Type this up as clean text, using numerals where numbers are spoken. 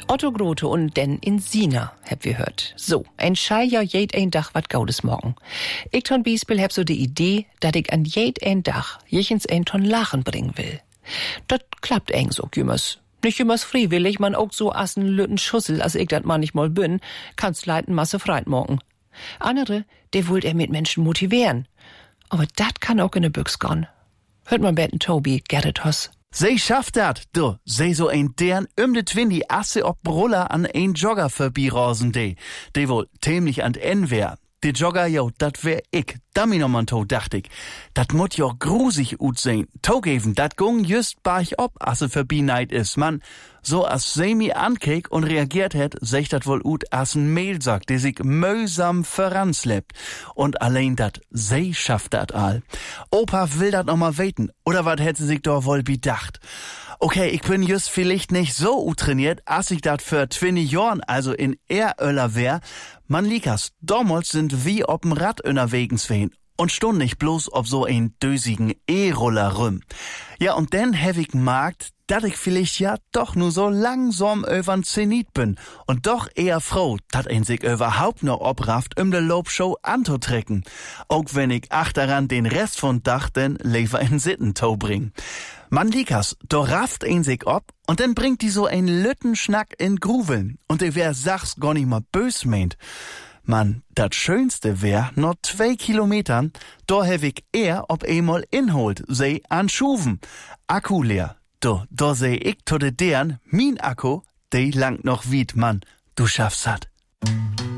Otto Grote und denn in Sina, hab wir hört. So, ein Schei ja jed ein Dach wat Gaudes morgen. Ich ton Biespel hab so die Idee, dat ich an jed ein Dach jechens ein ton Lachen bringen will. Dat klappt eng so, Jümmers. Nicht jümmers freiwillig, man auch so assen lütten Schussel, als ich dat manchmal bin, kannst leiten Masse freit morgen. Andere, der wollt mit Menschen motivieren. Aber dat kann auch in de Büchs gehen. Hört man betten Tobi, Gerrit Hoss. Sie schafft dat, du. Sie so ein deren de Twin Asse ob Bruller an ein Jogger vorbeirosen de wohl tämlich an N wär. De Jogger, jo, dat wär ich. Dammi noch mal to, dacht ich. Dat mut jo grusig ut sehn. Togeven, dat gung just barch ob, asse vorbei is, man. So as sie mi ankek und reagiert het, sech dat wohl ut assen Mehlsack, der sich mühsam voranslebt. Und allein dat, sie schafft dat all. Opa will dat noch mal weten, oder wat hätte sich doch wohl bedacht? Okay, ich bin just vielleicht nicht so trainiert, als ich dat für 20 Jahren, also in Eröller wär. Man likas, damals sind wie ob'n Rad unterwegs wehen. Und stund nicht bloß ob so ein dösigen E-Roller rüm. Ja, und dann hab ich gemerkt, dass ich vielleicht ja doch nur so langsam übern Zenit bin. Und doch eher froh, dass ein sich überhaupt noch obrafft, de Lobshow anzutrecken. Auch wenn ich achteran den Rest von Dach denn lieber in Sittentau bring. Man likas, do rafft ein sich ob und dann bringt die so ein Lüttenschnack in Gruveln. Und der wär sachs gar nicht mal bös meint. Man, dat Schönste wär, noch 2 Kilometern, da hab ich eher ob einmal inholt, sei an Schuven. Akku leer. Da seh ich to de deren, min Akku, de langt noch wied, Mann. Du schaffst hat.